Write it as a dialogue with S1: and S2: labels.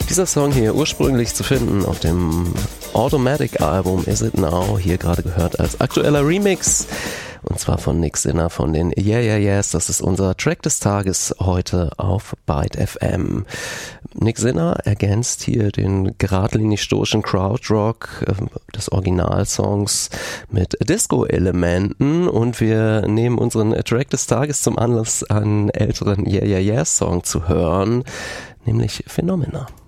S1: Dieser Song hier ursprünglich zu finden auf dem Automatic-Album Is It Now, hier gerade gehört als aktueller Remix. Und zwar von Nick Sinner von den Yeah Yeah Yeahs. Das ist unser Track des Tages heute auf Byte FM. Nick Sinner ergänzt hier den geradlinig stoischen Krautrock des Originalsongs mit Disco-Elementen und wir nehmen unseren Track des Tages zum Anlass, einen älteren Yeah Yeah Yeahs Song zu hören, nämlich Phenomena.